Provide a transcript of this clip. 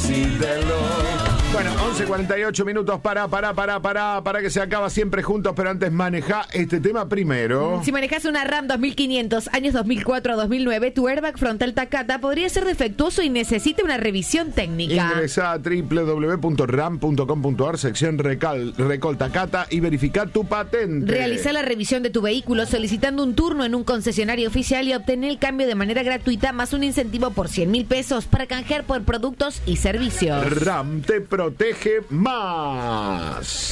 Bueno, 11:48 minutos para que se acaba siempre juntos, pero antes maneja este tema primero. Si manejas una RAM 2500, años 2004 a 2009, tu airbag frontal Takata podría ser defectuoso y necesita una revisión técnica. Ingresa a www.ram.com.ar, sección Recol Takata y verifica tu patente. Realiza la revisión de tu vehículo solicitando un turno en un concesionario oficial y obtener el cambio de manera gratuita más un incentivo por 100.000 pesos para canjear por productos y servicios. RAM te protege más.